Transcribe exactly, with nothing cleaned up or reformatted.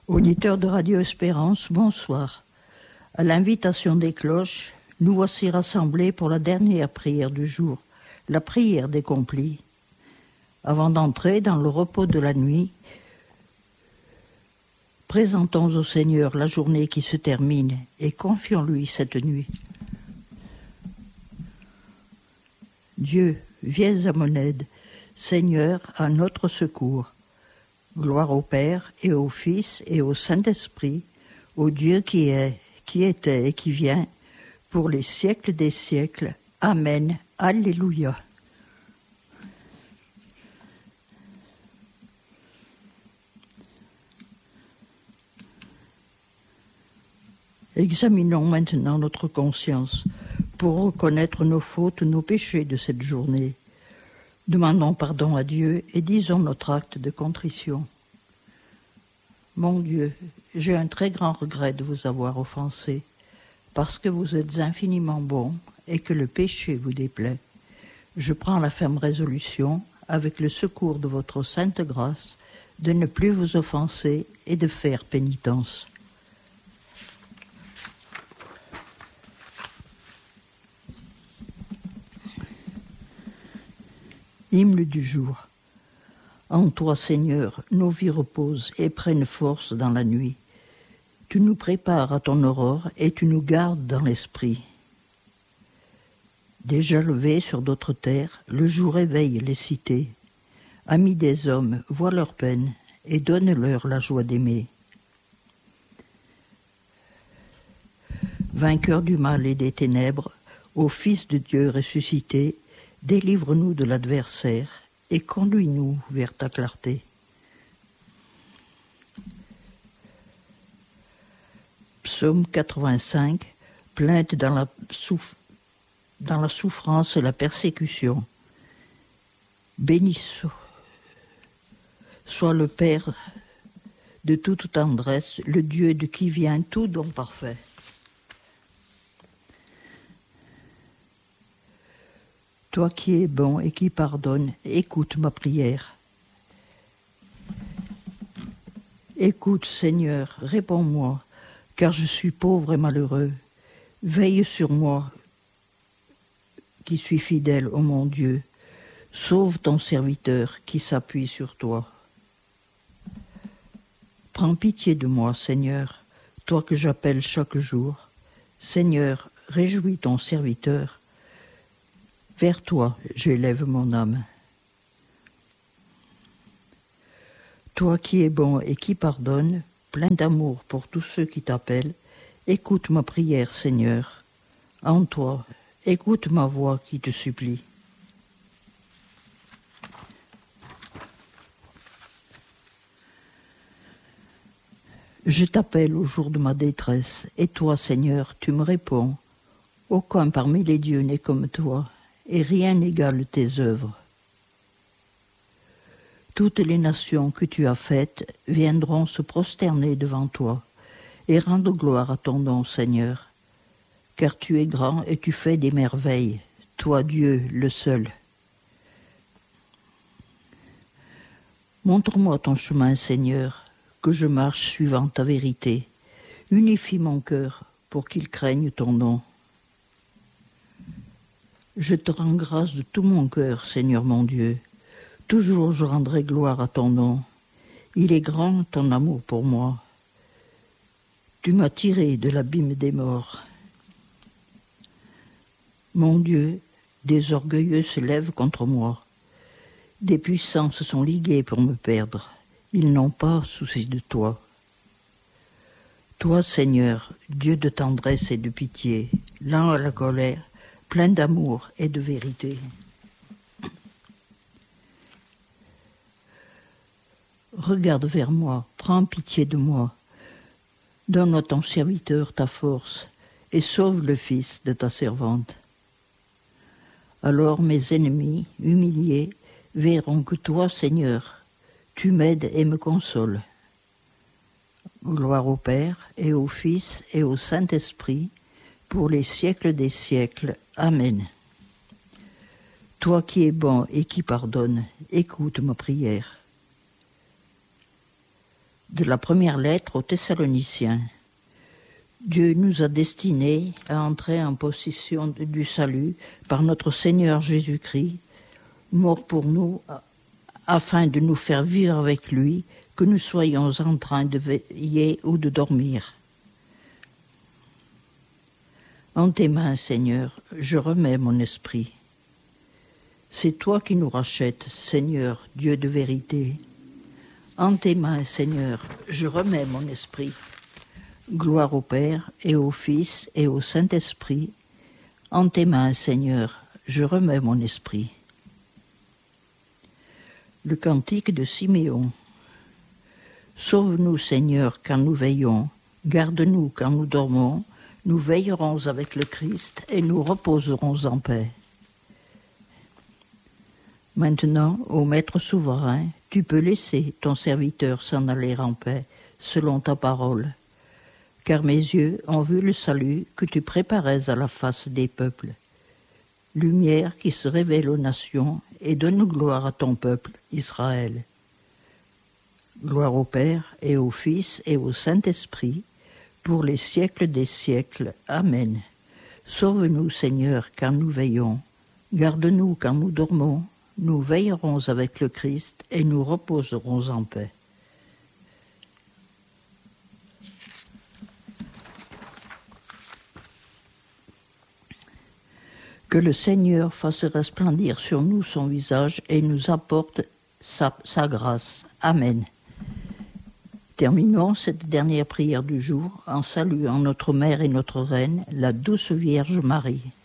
Auditeurs de Radio Espérance, bonsoir. À l'invitation des cloches, nous voici rassemblés pour la dernière prière du jour, la prière des complis. Avant d'entrer dans le repos de la nuit, présentons au Seigneur la journée qui se termine et confions-lui cette nuit. Dieu, viens à mon aide, Seigneur, à notre secours. Gloire au Père et au Fils et au Saint-Esprit, au Dieu qui est, qui était et qui vient, pour les siècles des siècles. Amen. Alléluia. Examinons maintenant notre conscience pour reconnaître nos fautes, nos péchés de cette journée. Demandons pardon à Dieu et disons notre acte de contrition. Mon Dieu, j'ai un très grand regret de vous avoir offensé, parce que vous êtes infiniment bon et que le péché vous déplaît. Je prends la ferme résolution, avec le secours de votre sainte grâce, de ne plus vous offenser et de faire pénitence. Hymne du jour. En toi, Seigneur, nos vies reposent et prennent force dans la nuit. Tu nous prépares à ton aurore et tu nous gardes dans l'esprit. Déjà levé sur d'autres terres, le jour éveille les cités. Amis des hommes, vois leur peine et donne-leur la joie d'aimer. Vainqueur du mal et des ténèbres, ô Fils de Dieu ressuscité, délivre-nous de l'adversaire et conduis-nous vers ta clarté. Psaume quatre-vingt-cinq, plainte dans la, souf- dans la souffrance et la persécution. Béni so- soit le Père de toute tendresse, le Dieu de qui vient tout don parfait. Toi qui es bon et qui pardonne, écoute ma prière. Écoute, Seigneur, réponds-moi, car je suis pauvre et malheureux. Veille sur moi, qui suis fidèle, ô mon Dieu. Sauve ton serviteur qui s'appuie sur toi. Prends pitié de moi, Seigneur, toi que j'appelle chaque jour. Seigneur, réjouis ton serviteur. Vers toi, j'élève mon âme. Toi qui es bon et qui pardonne, plein d'amour pour tous ceux qui t'appellent, écoute ma prière, Seigneur. En toi, écoute ma voix qui te supplie. Je t'appelle au jour de ma détresse, et toi, Seigneur, tu me réponds. Aucun parmi les dieux n'est comme toi, et rien n'égale tes œuvres. Toutes les nations que tu as faites viendront se prosterner devant toi et rendre gloire à ton nom, Seigneur, car tu es grand et tu fais des merveilles, toi Dieu le seul. Montre-moi ton chemin, Seigneur, que je marche suivant ta vérité. Unifie mon cœur pour qu'il craigne ton nom. Je te rends grâce de tout mon cœur, Seigneur mon Dieu. Toujours je rendrai gloire à ton nom. Il est grand ton amour pour moi. Tu m'as tiré de l'abîme des morts. Mon Dieu, des orgueilleux se lèvent contre moi. Des puissants se sont ligués pour me perdre. Ils n'ont pas souci de toi. Toi, Seigneur, Dieu de tendresse et de pitié, lent à la colère, plein d'amour et de vérité. Regarde vers moi, prends pitié de moi. Donne à ton serviteur ta force et sauve le fils de ta servante. Alors mes ennemis, humiliés, verront que toi, Seigneur, tu m'aides et me consoles. Gloire au Père et au Fils et au Saint-Esprit, pour les siècles des siècles. Amen. Toi qui es bon et qui pardonne, écoute ma prière. De la première lettre aux Thessaloniciens. Dieu nous a destinés à entrer en possession du salut par notre Seigneur Jésus-Christ, mort pour nous, afin de nous faire vivre avec lui, que nous soyons en train de veiller ou de dormir. En tes mains, Seigneur, je remets mon esprit. C'est toi qui nous rachètes, Seigneur, Dieu de vérité. En tes mains, Seigneur, je remets mon esprit. Gloire au Père et au Fils et au Saint-Esprit. En tes mains, Seigneur, je remets mon esprit. Le cantique de Siméon. Sauve-nous, Seigneur, quand nous veillons. Garde-nous quand nous dormons. Nous veillerons avec le Christ et nous reposerons en paix. Maintenant, ô Maître souverain, tu peux laisser ton serviteur s'en aller en paix, selon ta parole. Car mes yeux ont vu le salut que tu préparais à la face des peuples. Lumière qui se révèle aux nations et donne gloire à ton peuple, Israël. Gloire au Père et au Fils et au Saint-Esprit, pour les siècles des siècles. Amen. Sauve-nous, Seigneur, quand nous veillons. Garde-nous quand nous dormons. Nous veillerons avec le Christ et nous reposerons en paix. Que le Seigneur fasse resplendir sur nous son visage et nous apporte sa, sa grâce. Amen. Terminons cette dernière prière du jour en saluant notre Mère et notre Reine, la douce Vierge Marie.